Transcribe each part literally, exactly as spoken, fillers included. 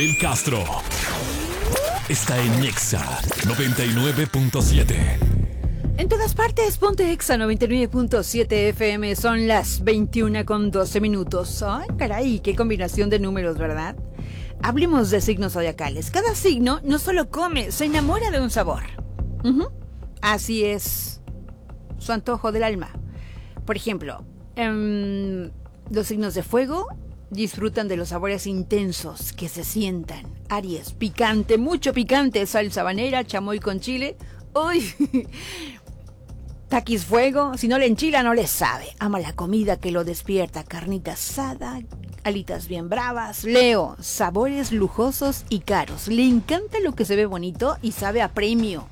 El Castro está en Nexa noventa y nueve punto siete. En todas partes, ponte Exa noventa y nueve punto siete F M. Son las veintiuna con doce minutos. Ay, caray, qué combinación de números, ¿verdad? Hablemos de signos zodiacales. Cada signo no solo come, se enamora de un sabor. Uh-huh. Así es su antojo del alma. Por ejemplo, um, los signos de fuego disfrutan de los sabores intensos que se sientan. Aries, picante, mucho picante, salsa habanera, chamoy con chile. ¡Uy! Taquis fuego, si no le enchila no le sabe. Ama la comida que lo despierta, carnita asada, alitas bien bravas. Leo, sabores lujosos y caros. Le encanta lo que se ve bonito y sabe a premio.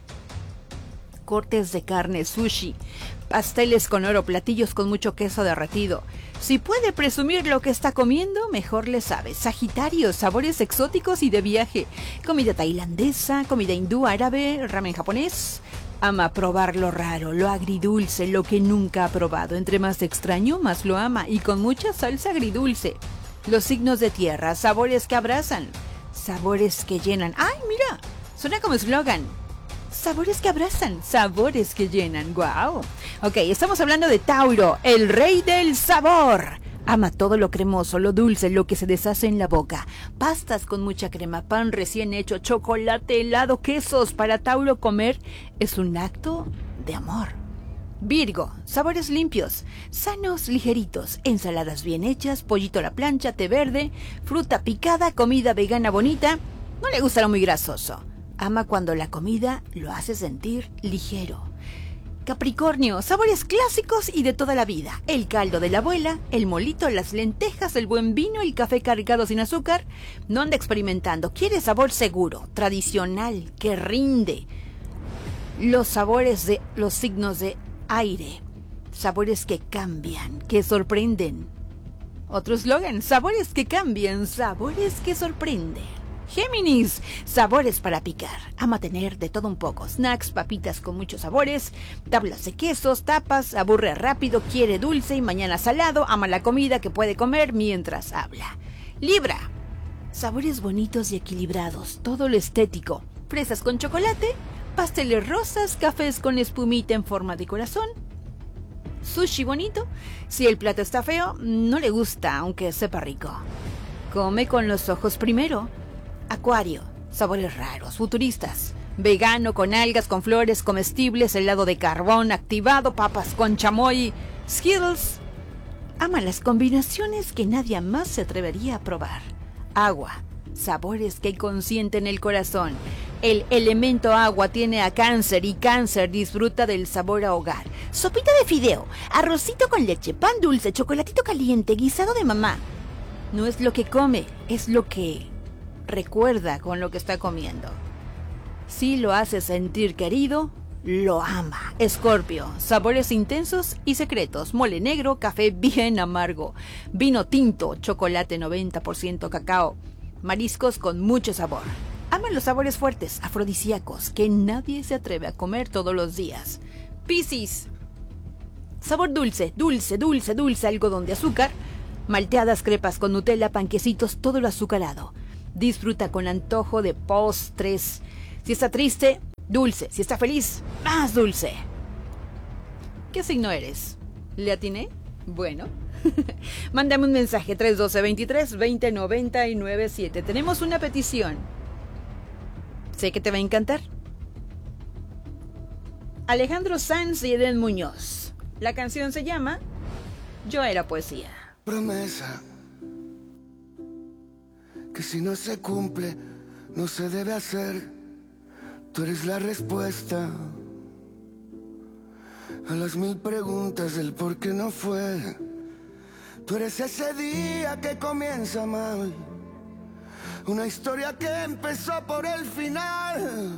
Cortes de carne, sushi, pasteles con oro, platillos con mucho queso derretido. Si puede presumir lo que está comiendo, mejor le sabe. Sagitario, sabores exóticos y de viaje. Comida tailandesa, comida hindú, árabe, ramen japonés. Ama probar lo raro, lo agridulce, lo que nunca ha probado. Entre más extraño, más lo ama. Y con mucha salsa agridulce. Los signos de tierra, sabores que abrazan, sabores que llenan. ¡Ay, mira! Suena como eslogan. Sabores que abrazan, sabores que llenan. ¡Guau! Ok, estamos hablando de Tauro, el rey del sabor. Ama todo lo cremoso, lo dulce, lo que se deshace en la boca. Pastas con mucha crema, pan recién hecho, chocolate, helado, quesos. Para Tauro comer es un acto de amor. Virgo, sabores limpios, sanos, ligeritos. Ensaladas bien hechas, pollito a la plancha, té verde, fruta picada, comida vegana bonita. No le gusta lo muy grasoso. Ama cuando la comida lo hace sentir ligero. Capricornio, sabores clásicos y de toda la vida. El caldo de la abuela, el molito, las lentejas, el buen vino, el café cargado sin azúcar. No anda experimentando. Quiere sabor seguro, tradicional, que rinde. Los sabores de los signos de aire. Sabores que cambian, que sorprenden. Otro eslogan, sabores que cambian, sabores que sorprenden. Géminis, sabores para picar. Ama tener de todo un poco. Snacks, papitas con muchos sabores, tablas de quesos, tapas, aburre rápido, quiere dulce y mañana salado. Ama la comida que puede comer mientras habla. Libra, sabores bonitos y equilibrados, todo lo estético. Fresas con chocolate, pasteles rosas, cafés con espumita en forma de corazón. Sushi bonito. Si el plato está feo, no le gusta, aunque sepa rico. Come con los ojos primero. Acuario, sabores raros, futuristas. Vegano, con algas, con flores, comestibles, helado de carbón activado, papas con chamoy, Skittles. Ama las combinaciones que nadie más se atrevería a probar. Agua, sabores que consienten el corazón. El elemento agua tiene a Cáncer y Cáncer disfruta del sabor a hogar. Sopita de fideo, arrocito con leche, pan dulce, chocolatito caliente, guisado de mamá. No es lo que come, es lo que recuerda con lo que está comiendo. Si lo hace sentir querido, lo ama. Escorpio, sabores intensos y secretos. Mole negro, café bien amargo, vino tinto, chocolate noventa por ciento cacao, mariscos con mucho sabor. Ama los sabores fuertes, afrodisíacos, que nadie se atreve a comer todos los días. Piscis, sabor dulce, dulce, dulce, dulce, algodón de azúcar, malteadas, crepas con Nutella, panquecitos, todo lo azucarado. Disfruta con antojo de postres. Si está triste, dulce. Si está feliz, más dulce. ¿Qué signo eres? ¿Le atiné? Bueno. Mándame un mensaje tres uno dos, veintitrés, veinte, noventa y nueve siete. Tenemos una petición. Sé que te va a encantar. Alejandro Sanz y Eden Muñoz. La canción se llama Yo era poesía. Promesa que si no se cumple, no se debe hacer. Tú eres la respuesta a las mil preguntas del por qué no fue. Tú eres ese día que comienza mal, una historia que empezó por el final.